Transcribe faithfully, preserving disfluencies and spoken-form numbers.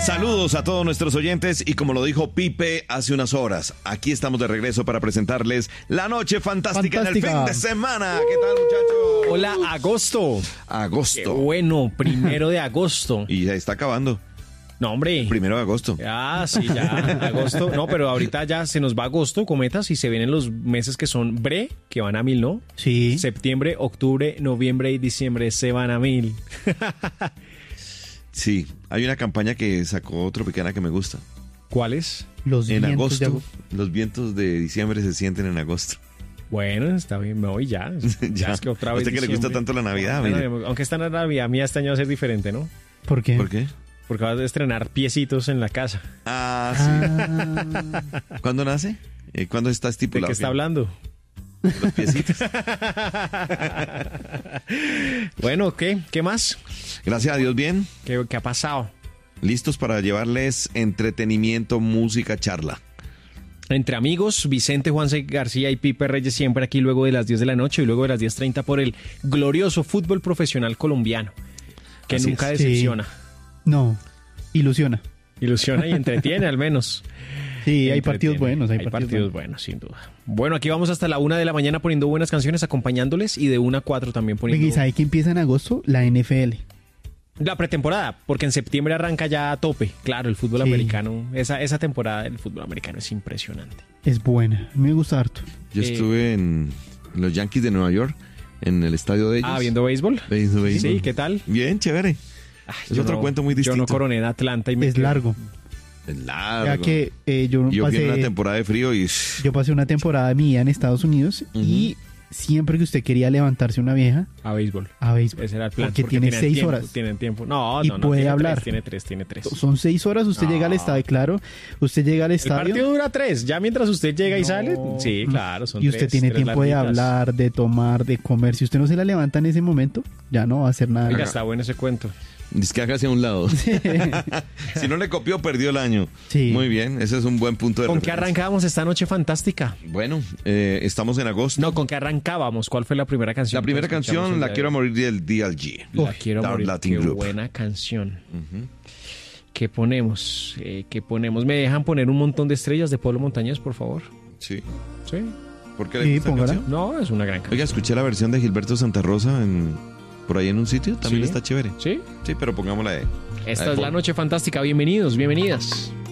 Saludos a todos nuestros oyentes y como lo dijo Pipe hace unas horas, aquí estamos de regreso para presentarles La Noche Fantástica, Fantástica. en el fin de semana. ¿Qué tal, muchachos? Hola, agosto. Agosto. Qué bueno, primero de agosto. Y ya está acabando. No, hombre. El primero de agosto. Ah, sí, ya, agosto. No, pero ahorita ya se nos va agosto, cometas, y se vienen los meses que son bre, que van a mil, ¿no? Sí. Septiembre, octubre, noviembre y diciembre se van a mil. Sí, hay una campaña que sacó Tropicana que me gusta. ¿Cuál es? Los en vientos agosto, de agosto. Los vientos de diciembre se sienten en agosto. Bueno, está bien, me voy ya. ya, ya es que otra vez ¿A usted que le gusta tanto la Navidad? Bueno, mire. aunque esta Navidad mía este año va a ser diferente, ¿no? ¿Por qué? ¿Por qué? Porque vas a estrenar piecitos en la casa. Ah, sí. Ah. ¿Cuándo nace? ¿Cuándo está estipulado? ¿De qué está hablando? Los piecitos. Bueno, ¿qué? ¿Qué más? Gracias a Dios, bien. ¿Qué, qué ha pasado? Listos para llevarles entretenimiento, música, charla. Entre amigos, Vicente Juanse García y Pipe Reyes siempre aquí luego de las diez de la noche y luego de las diez treinta por el glorioso fútbol profesional colombiano, que Así nunca es. decepciona. Sí. No, ilusiona. Ilusiona y entretiene al menos. Sí, hay Entretiene. partidos buenos. Hay, Hay partidos, partidos buenos, sin duda. Bueno, aquí vamos hasta la una de la mañana poniendo buenas canciones, acompañándoles, y de una a cuatro también poniendo... Oiga, ¿y sabe que empieza en agosto? La N F L. La pretemporada, porque en septiembre arranca ya a tope. Claro, el fútbol Sí. americano, esa, esa temporada del fútbol americano es impresionante. Es buena. A mí me gusta harto. Yo Eh, estuve en los Yankees de Nueva York, en el estadio de ellos. Ah, ¿viendo béisbol? Viendo béisbol. Sí, ¿qué tal? Bien, chévere. Ah, Es yo otro no- cuento muy Yo distinto. no coroné en Atlanta y me Es quedé- largo. Es largo. Ya que eh, yo, Yo fui en una pasé, temporada de frío y... yo pasé una temporada mía en Estados Unidos y siempre que usted quería levantarse una vieja, A béisbol. a béisbol. Ese era el plan. Porque tiene tienen seis tiempo, horas. Tienen tiempo. No, Y no, no. puede tiene hablar. Tres, tiene tres, tiene tres. Son seis horas, usted No. llega al estadio, claro. Usted llega al El estadio partido dura tres. Ya mientras usted llega y No. sale. Sí, claro. Son y usted tres, tiene tres tiempo de larguitas. hablar, de tomar, de comer. Si usted no se la levanta en ese momento, ya no va a hacer nada. Oiga, está bueno ese cuento. Es que hágase a un lado. Si no le copió, perdió el año. Sí. Muy bien, ese es un buen punto de ¿Con qué referencia. arrancábamos esta noche fantástica? Bueno, eh, estamos en agosto. No, ¿con qué arrancábamos? ¿Cuál fue la primera canción? La primera que escuchamos canción, el La día Quiero de Morir del D L G. hoy? La Quiero Dark Morir. Latin Qué Group. buena canción. ¿Qué ponemos? Eh, ¿Qué ponemos? ¿Me dejan poner un montón de estrellas de Pablo Montañés, por favor? Sí. Sí. ¿Por qué le Sí, gusta la póngala. canción? No, es una gran canción. Oiga, escuché la versión de Gilberto Santa Rosa en, por ahí en un sitio. También Sí. está chévere. ¿Sí? Sí, pero pongámosla de... Esta Ahí es la pon- noche fantástica. Bienvenidos, bienvenidas.